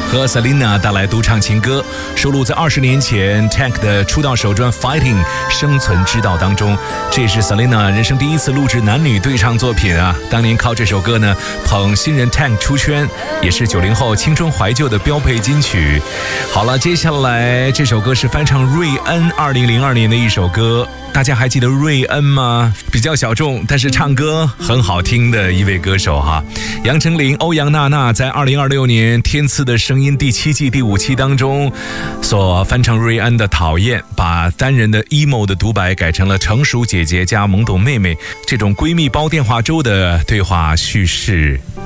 和 Selena 带来独唱情歌，收录在20年前 Tank 的出道首专 Fighting 生存之道当中。这也是 Selena 人生第一次录制男女对唱作品啊！当年靠这首歌呢捧新人 Tank 出圈，也是90后青春怀旧的标配金曲。好了，接下来这首歌是翻唱瑞恩2002年的一首歌，大家还记得瑞恩吗？比较小众，但是唱歌很好听的一位歌手哈。杨丞琳、欧阳娜娜在2026年《天赐的声音》第7季第5期当中所翻唱瑞恩的《讨厌》，把单人的 emo 的独白改成了成熟姐姐加懵懂妹妹这种闺蜜煲电话粥的对话叙事。